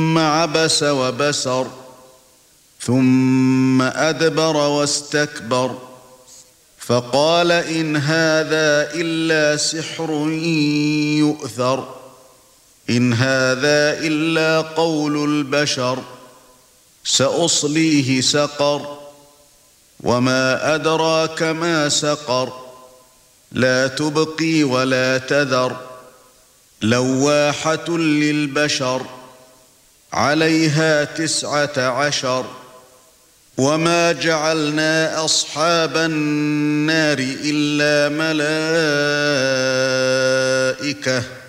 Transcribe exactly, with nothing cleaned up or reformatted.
ثم عبس وبسر ثم أدبر واستكبر فقال إن هذا إلا سحر يؤثر إن هذا إلا قول البشر سأصليه سقر وما أدراك ما سقر لا تبقي ولا تذر لواحة للبشر عليها تسعة عشر وما جعلنا أصحاب النار إلا ملائكة